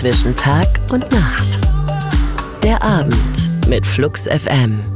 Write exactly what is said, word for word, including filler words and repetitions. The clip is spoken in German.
zwischen Tag und Nacht. Der Abend mit Flux F M.